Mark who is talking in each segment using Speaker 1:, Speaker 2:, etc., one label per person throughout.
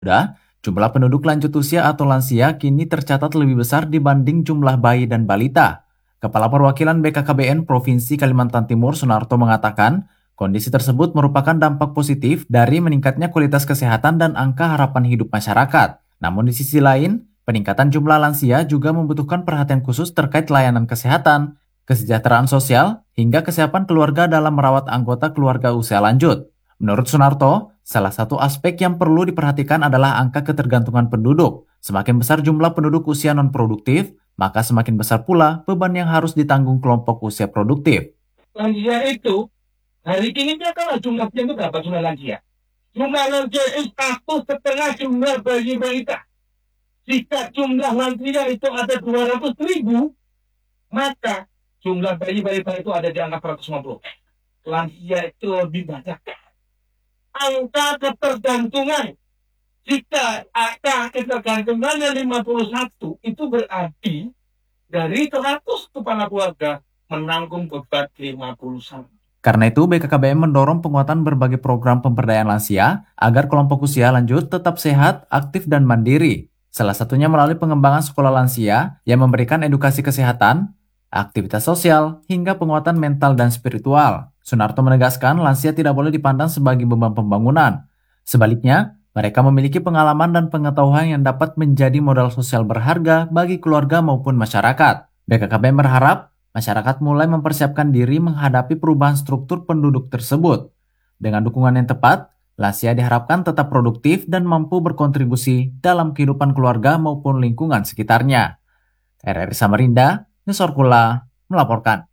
Speaker 1: muda, jumlah penduduk lanjut usia atau lansia kini tercatat lebih besar dibanding jumlah bayi dan balita. Kepala Perwakilan BKKBN Provinsi Kalimantan Timur, Sunarto, mengatakan, kondisi tersebut merupakan dampak positif dari meningkatnya kualitas kesehatan dan angka harapan hidup masyarakat. Namun di sisi lain, peningkatan jumlah lansia juga membutuhkan perhatian khusus terkait layanan kesehatan, kesejahteraan sosial, hingga kesiapan keluarga dalam merawat anggota keluarga usia lanjut. Menurut Sunarto, salah satu aspek yang perlu diperhatikan adalah angka ketergantungan penduduk. Semakin besar jumlah penduduk usia non-produktif, maka semakin besar pula beban yang harus ditanggung kelompok usia produktif.
Speaker 2: Lansia itu, hari ini dia kalah jumlahnya itu berapa jumlah lansia? Jumlah lansia itu 1,5 jumlah bayi balita. Jika jumlah lansia itu ada 200.000, maka jumlah bayi balita itu ada di angka 150. Lansia itu lebih banyak. Angka ketergantungan, jika angka ketergantungannya 51, itu berarti dari 100 kepala keluarga menanggung beban 51.
Speaker 1: Karena itu, BKKBN mendorong penguatan berbagai program pemberdayaan lansia agar kelompok usia lanjut tetap sehat, aktif, dan mandiri. Salah satunya melalui pengembangan sekolah lansia yang memberikan edukasi kesehatan, aktivitas sosial, hingga penguatan mental dan spiritual. Sunarto menegaskan lansia tidak boleh dipandang sebagai beban pembangunan. Sebaliknya, mereka memiliki pengalaman dan pengetahuan yang dapat menjadi modal sosial berharga bagi keluarga maupun masyarakat. BKKBN berharap masyarakat mulai mempersiapkan diri menghadapi perubahan struktur penduduk tersebut. Dengan dukungan yang tepat, lansia diharapkan tetap produktif dan mampu berkontribusi dalam kehidupan keluarga maupun lingkungan sekitarnya. RRI Samarinda, Nusorkula, melaporkan.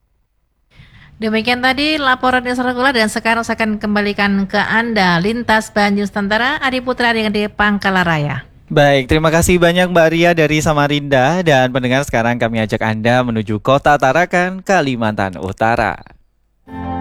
Speaker 3: Demikian tadi laporan Nusorkula dan sekarang saya akan kembalikan ke Anda. Lintas Banjir Nusantara, Adi Putra dengan di Pangkalaraya.
Speaker 4: Baik, terima kasih banyak Mbak Ria dari Samarinda. Dan pendengar, sekarang kami ajak Anda menuju Kota Tarakan, Kalimantan Utara.